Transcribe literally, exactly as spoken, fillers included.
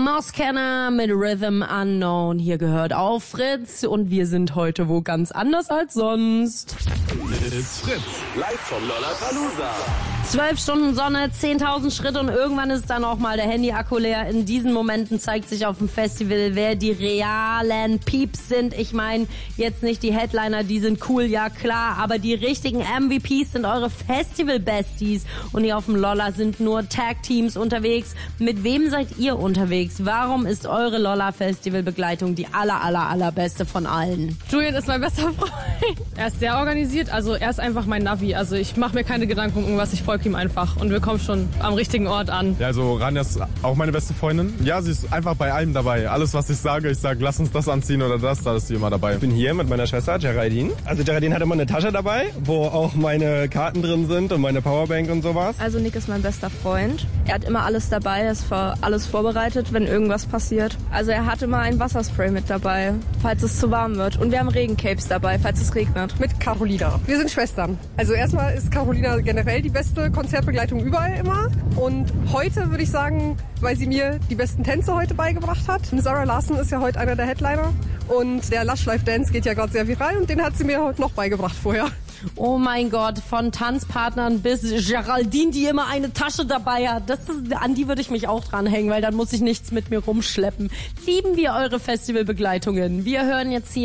Moscanner mit Rhythm Unknown. Hier gehört auf Fritz und wir sind heute wo ganz anders als sonst. It's Fritz, live vom Lollapalooza. Zwölf Stunden Sonne, zehntausend Schritte und irgendwann ist dann auch mal der Handy-Akku leer. In diesen Momenten zeigt sich auf dem Festival, wer die realen Pieps sind. Ich meine, jetzt nicht die Headliner, die sind cool, ja klar, aber die richtigen M V Ps sind eure Festival-Besties. Und hier auf dem Lolla sind nur Tag-Teams unterwegs. Mit wem seid ihr unterwegs? Warum ist eure Lolla-Festival-Begleitung die aller, aller, allerbeste von allen? Julian ist mein bester Freund. Er ist sehr organisiert, also er ist einfach mein Navi. Also ich mache mir keine Gedanken um irgendwas, ich folge ihm einfach und wir kommen schon am richtigen Ort an. Ja, also Rania ist auch meine beste Freundin. Ja, sie ist einfach bei allem dabei. Alles, was ich sage, ich sage, lass uns das anziehen oder das, da ist sie immer dabei. Ich bin hier mit meiner Schwester Geraldine. Also Geraldine hat immer eine Tasche dabei, wo auch meine Karten drin sind und meine Powerbank und sowas. Also Nick ist mein bester Freund. Er hat immer alles dabei, er ist für alles vorbereitet, wenn irgendwas passiert. Also er hat immer ein Wasserspray mit dabei, falls es zu warm wird. Und wir haben Regencapes dabei, falls es regnet. Mit Carolina. Wir sind Schwestern. Also erstmal ist Carolina generell die beste Konzertbegleitung überall immer. Und heute würde ich sagen, weil sie mir die besten Tänze heute beigebracht hat. Zara Larsson ist ja heute einer der Headliner. Und der Lush Life Dance geht ja gerade sehr viral und den hat sie mir heute noch beigebracht vorher. Oh mein Gott, von Tanzpartnern bis Geraldine, die immer eine Tasche dabei hat. Das ist, an die würde ich mich auch dranhängen, weil dann muss ich nichts mit mir rumschleppen. Lieben wir eure Festivalbegleitungen. Wir hören jetzt hier